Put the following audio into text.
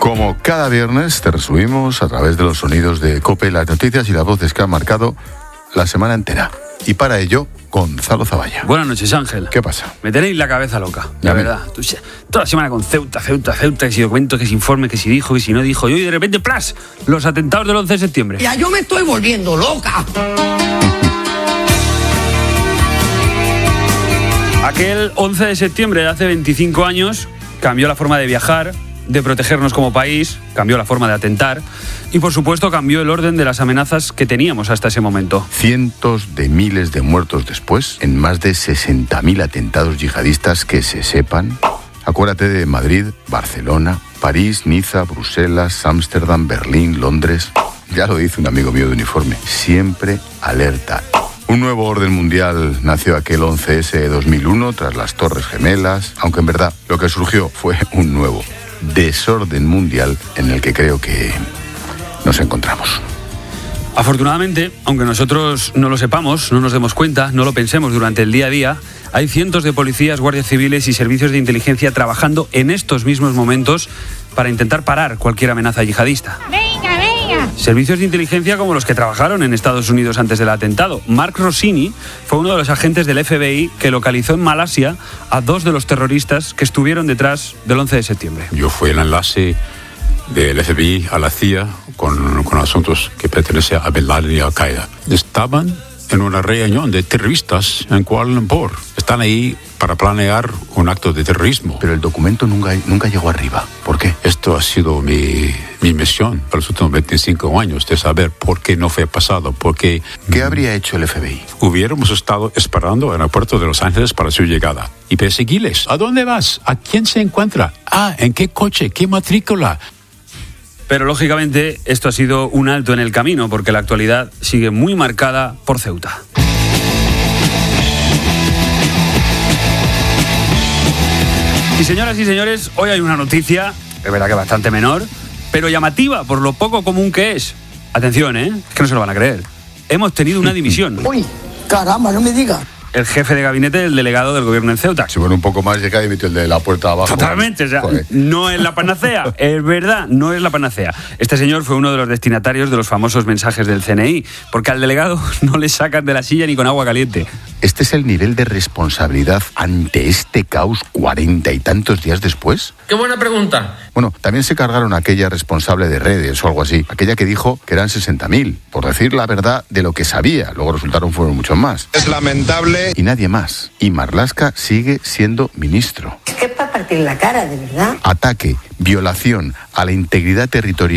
Como cada viernes te resumimos a través de los sonidos de COPE las noticias y las voces que han marcado la semana entera. Y para ello, Gonzalo Zavalla. Buenas noches, Ángel. ¿Qué pasa? Me tenéis la cabeza loca, la verdad. Toda la semana con Ceuta, que si documento, que si informe, que si dijo, que si no dijo. Y hoy de repente, ¡plas!, los atentados del 11 de septiembre. Ya yo me estoy volviendo loca. Aquel 11 de septiembre de hace 25 años cambió la forma de viajar, de protegernos como país, cambió la forma de atentar y, por supuesto, cambió el orden de las amenazas que teníamos hasta ese momento. Cientos de miles de muertos después, en más de 60.000 atentados yihadistas que se sepan. Acuérdate de Madrid, Barcelona, París, Niza, Bruselas, Ámsterdam, Berlín, Londres. Ya lo dice un amigo mío de uniforme. Siempre alerta. Un nuevo orden mundial nació aquel 11S de 2001 tras las Torres Gemelas, aunque en verdad lo que surgió fue un nuevo desorden mundial en el que creo que nos encontramos. Afortunadamente, aunque nosotros no lo sepamos, no nos demos cuenta, no lo pensemos durante el día a día, hay cientos de policías, guardias civiles y servicios de inteligencia trabajando en estos mismos momentos para intentar parar cualquier amenaza yihadista. ¡Venga! Servicios de inteligencia como los que trabajaron en Estados Unidos antes del atentado. Mark Rossini fue uno de los agentes del FBI que localizó en Malasia a 2 de los terroristas que estuvieron detrás del 11 de septiembre. Yo fui el enlace del FBI a la CIA con asuntos que pertenecen a Bin Laden y Al-Qaeda. Estaban en una reunión de terroristas en Kuala Lumpur. Están ahí para planear un acto de terrorismo. Pero el documento nunca llegó arriba. ¿Por qué? Esto ha sido mi misión para los últimos 25 años, de saber por qué no fue pasado, por qué... ¿Qué habría hecho el FBI? Hubiéramos estado esperando en el aeropuerto de Los Ángeles para su llegada y perseguirles. ¿A dónde vas? ¿A quién se encuentra? ¿En qué coche? ¿Qué matrícula? Pero, lógicamente, esto ha sido un alto en el camino, porque la actualidad sigue muy marcada por Ceuta. Y, señoras y señores, hoy hay una noticia, es verdad que bastante menor, pero llamativa por lo poco común que es. Atención, es que no se lo van a creer. Hemos tenido una dimisión. Uy, caramba, no me digas. El jefe de gabinete del delegado del gobierno en Ceuta. Si bueno, un poco más llega y metió el de la puerta abajo. Totalmente, o sea, no es la panacea, es verdad, no es la panacea. Este señor fue uno de los destinatarios de los famosos mensajes del CNI, porque al delegado no le sacan de la silla ni con agua caliente. ¿Este es el nivel de responsabilidad ante este caos 40 y tantos días después? ¡Qué buena pregunta! Bueno, también se cargaron a aquella responsable de redes o algo así, aquella que dijo que eran 60.000, por decir la verdad de lo que sabía. Luego fueron muchos más. Es lamentable. Y nadie más. Y Marlaska sigue siendo ministro. Es que es para partir la cara, de verdad. Ataque, violación a la integridad territorial